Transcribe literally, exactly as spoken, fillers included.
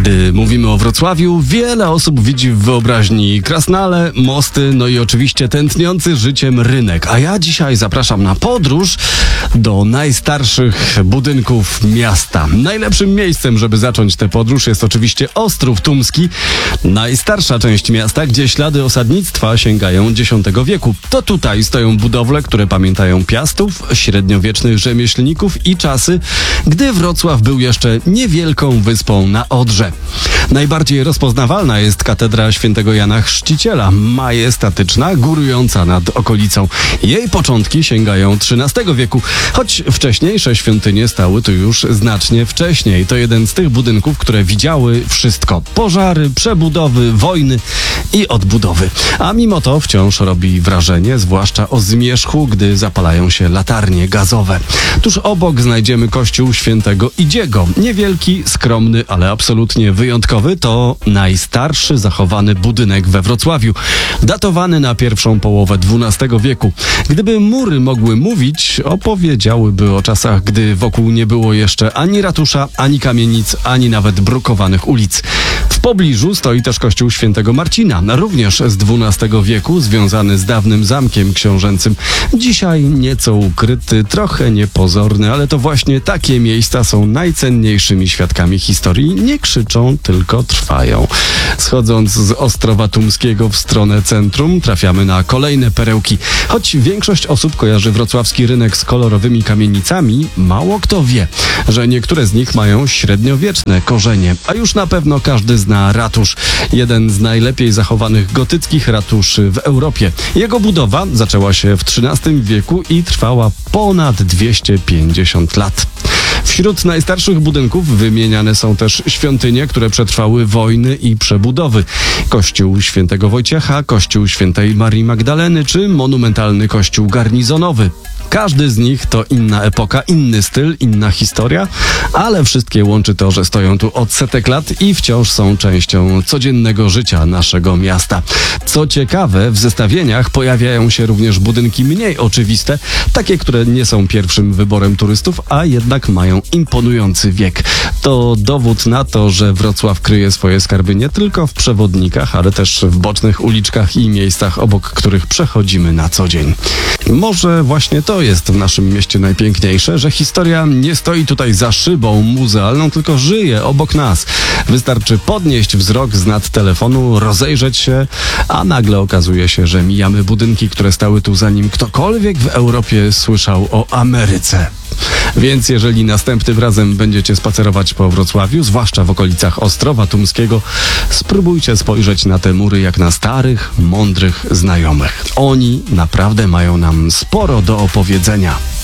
Gdy mówimy o Wrocławiu, wiele osób widzi w wyobraźni krasnale, mosty, no i oczywiście tętniący życiem rynek. A ja dzisiaj zapraszam na podróż do najstarszych budynków miasta. Najlepszym miejscem, żeby zacząć tę podróż, jest oczywiście Ostrów Tumski, najstarsza część miasta, gdzie ślady osadnictwa sięgają dziesiątego wieku. To tutaj stoją budowle, które pamiętają piastów, średniowiecznych rzemieślników i czasy, gdy Wrocław był jeszcze niewielką wyspą na Odrze. Najbardziej rozpoznawalna jest katedra świętego Jana Chrzciciela, majestatyczna, górująca nad okolicą. Jej początki sięgają trzynastego wieku, choć wcześniejsze świątynie stały tu już znacznie wcześniej. To jeden z tych budynków, które widziały wszystko. Pożary, przebudowy, wojny i odbudowy. A mimo to wciąż robi wrażenie, zwłaszcza o zmierzchu, gdy zapalają się latarnie gazowe. Tuż obok znajdziemy kościół świętego Idziego. Niewielki, skromny, ale absolutnie wyjątkowy. To najstarszy zachowany budynek we Wrocławiu, datowany na pierwszą połowę dwunastego wieku. Gdyby mury mogły mówić, opowiedziałyby o czasach, gdy wokół nie było jeszcze ani ratusza, ani kamienic, ani nawet brukowanych ulic. W pobliżu stoi też kościół świętego Marcina, również z dwunastego wieku, związany z dawnym zamkiem książęcym. Dzisiaj nieco ukryty, trochę niepozorny, ale to właśnie takie miejsca są najcenniejszymi świadkami historii. Nie krzyczą, tylko trwają. Schodząc z Ostrowa Tumskiego w stronę centrum, trafiamy na kolejne perełki. Choć większość osób kojarzy wrocławski rynek z kolorowymi kamienicami, mało kto wie, że niektóre z nich mają średniowieczne korzenie. A już na pewno każdy zna ratusz. Jeden z najlepiej zachowanych gotyckich ratuszy w Europie. Jego budowa zaczęła się w trzynastym wieku i trwała ponad dwieście pięćdziesiąt lat. Wśród najstarszych budynków wymieniane są też świątynie, które przetrwały wojny i przebudowy. Kościół świętego Wojciecha, kościół świętej Marii Magdaleny czy monumentalny kościół garnizonowy. Każdy z nich to inna epoka, inny styl, inna historia, ale wszystkie łączy to, że stoją tu od setek lat i wciąż są częścią codziennego życia naszego miasta. Co ciekawe, w zestawieniach pojawiają się również budynki mniej oczywiste, takie, które nie są pierwszym wyborem turystów, a jednak mają imponujący wiek. To dowód na to, że Wrocław kryje swoje skarby nie tylko w przewodnikach, ale też w bocznych uliczkach i miejscach, obok których przechodzimy na co dzień. Może właśnie to jest w naszym mieście najpiękniejsze, że historia nie stoi tutaj za szybą muzealną, tylko żyje obok nas. Wystarczy podnieść wzrok z nad telefonu, rozejrzeć się, a nagle okazuje się, że mijamy budynki, które stały tu zanim ktokolwiek w Europie słyszał o Ameryce. Więc jeżeli następnym razem będziecie spacerować po Wrocławiu, zwłaszcza w okolicach Ostrowa Tumskiego, spróbujcie spojrzeć na te mury jak na starych, mądrych znajomych. Oni naprawdę mają nam sporo do opowiedzenia.